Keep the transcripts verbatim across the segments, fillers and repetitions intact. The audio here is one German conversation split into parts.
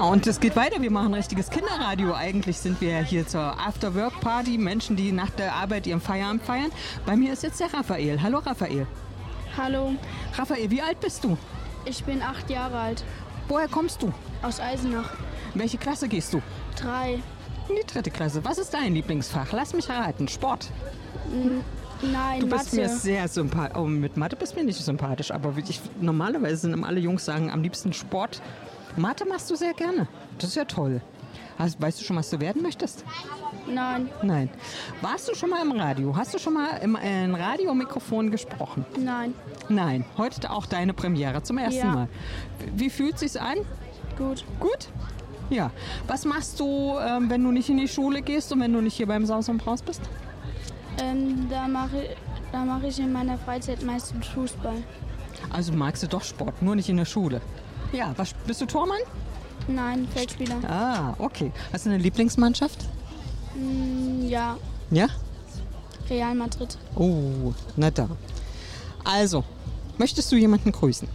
und es geht weiter. Wir machen ein richtiges Kinderradio. Eigentlich sind wir hier zur After-Work-Party. Menschen, die nach der Arbeit ihren Feierabend feiern. Bei mir ist jetzt der Raphael. Hallo Raphael. Hallo, Raphael, wie alt bist du? ich bin acht Jahre alt, Woher kommst du? aus Eisenach. Welche Klasse gehst du? Drei. In die dritte Klasse. Was ist dein Lieblingsfach? Lass mich raten. Sport. Nein, Du bist Mathe. mir sehr sympathisch. Oh, mit Mathe bist du mir nicht sympathisch. Aber ich, normalerweise sind immer alle Jungs sagen, am liebsten Sport. Mathe machst du sehr gerne. Das ist ja toll. Hast, weißt du schon, was du werden möchtest? Nein, Nein. Warst du schon mal im Radio? Hast du schon mal im äh, Radiomikrofon gesprochen? nein, Nein. Heute auch deine Premiere zum ersten Ja. Mal. Wie fühlt sich's an? gut. Gut? Ja. Was machst du, ähm, wenn du nicht in die Schule gehst und wenn du nicht hier beim Saus und Braus bist? Ähm, da mache da mache ich in meiner Freizeit meistens Fußball. Also magst du doch Sport, nur nicht in der Schule. Ja, was, bist du Tormann? Nein, Feldspieler. Ah, okay. Hast du eine Lieblingsmannschaft? Mm, ja, Ja? Real Madrid. Oh, na da. Also, möchtest du jemanden grüßen?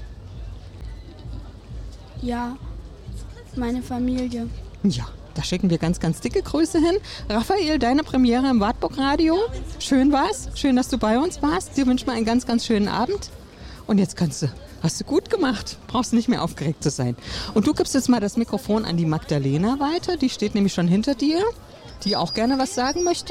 Ja, meine Familie. Ja, da schicken wir ganz, ganz dicke Grüße hin. Raphael, deine Premiere im Wartburg Radio. Schön war's. Schön, dass du bei uns warst. Dir wünschen wir einen ganz, ganz schönen Abend. Und jetzt kannst du, hast du gut gemacht. Brauchst nicht mehr aufgeregt zu sein. Und du gibst jetzt mal das Mikrofon an die Magdalena weiter. Die steht nämlich schon hinter dir, die auch gerne was sagen möchte.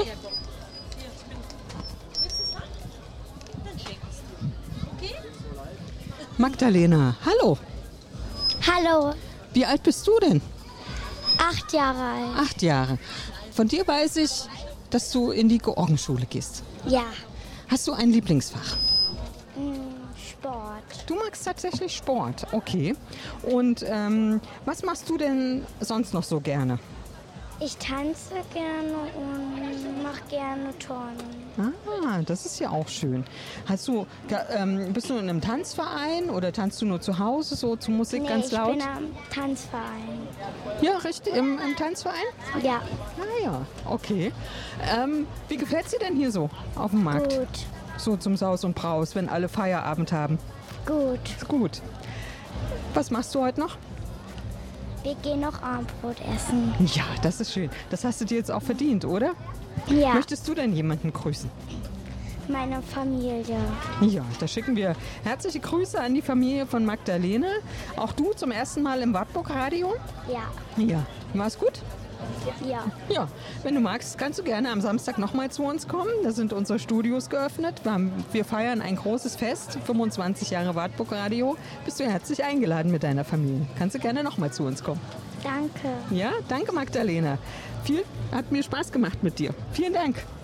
Magdalena, hallo. Hallo, Wie alt bist du denn? acht Jahre alt. Acht Jahre. Von dir weiß ich, dass du in die Georgenschule gehst. Ja, Hast du ein Lieblingsfach? mm, Sport. Du magst tatsächlich Sport, okay. Und ähm, was machst du denn sonst noch so gerne? Ich tanze gerne und mache gerne Turnen. Ah, das ist ja auch schön. Hast du, ga- ähm, bist du in einem Tanzverein oder tanzt du nur zu Hause so zu Musik Nee, ganz ich laut? bin am Tanzverein. Ja, richtig, im, im Tanzverein? Ja, Ah ja, okay. Ähm, wie gefällt dir denn hier so auf dem Markt? gut, So zum Saus und Braus, wenn alle Feierabend haben. gut. Ist gut. Was machst du heute noch? Wir gehen noch Abendbrot essen. Ja, das ist schön. Das hast du dir jetzt auch verdient, oder? Ja, Möchtest du denn jemanden grüßen? meine Familie. Ja, da schicken wir herzliche Grüße an die Familie von Magdalene. Auch du zum ersten Mal im Wartburg Radio? Ja, Ja. War's gut? ja. Ja, wenn du magst, kannst du gerne am Samstag nochmal zu uns kommen. Da sind unsere Studios geöffnet. Wir, haben, wir feiern ein großes Fest, fünfundzwanzig Jahre Wartburg Radio. Bist du herzlich eingeladen mit deiner Familie. Kannst du gerne nochmal zu uns kommen. Danke. Ja, danke Magdalena. Viel, hat mir Spaß gemacht mit dir. Vielen Dank.